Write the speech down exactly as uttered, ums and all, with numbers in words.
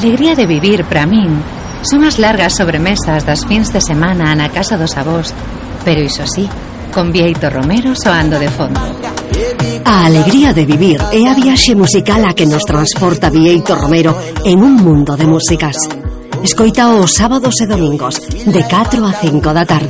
alegría de vivir, para min, son as largas sobremesas das fins de semana na casa dos avós, pero iso sí, con Bieito Romero soando de fondo. A alegría de vivir é a viaxe musical a que nos transporta Bieito Romero en un mundo de músicas. Escoita os sábados e domingos de catro a cinco da tarde.